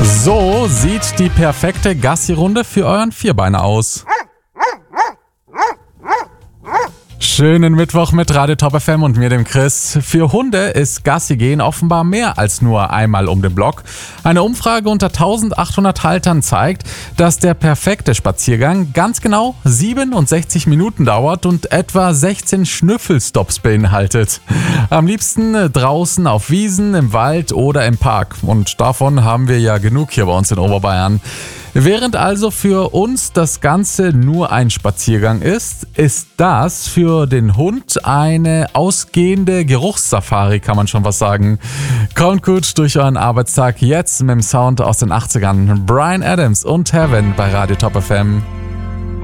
So sieht die perfekte Gassi-Runde für euren Vierbeiner aus. Schönen Mittwoch mit Radio Top FM und mir, dem Chris. Für Hunde ist Gassi gehen offenbar mehr als nur einmal um den Block. Eine Umfrage unter 1800 Haltern zeigt, dass der perfekte Spaziergang ganz genau 67 Minuten dauert und etwa 16 Schnüffelstops beinhaltet. Am liebsten draußen auf Wiesen, im Wald oder im Park. Und davon haben wir ja genug hier bei uns in Oberbayern. Während also für uns das Ganze nur ein Spaziergang ist, ist das für den Hund eine ausgehende Geruchssafari, kann man schon was sagen. Kommt gut durch euren Arbeitstag jetzt mit dem Sound aus den 80ern. Bryan Adams und Heaven bei Radio Top FM.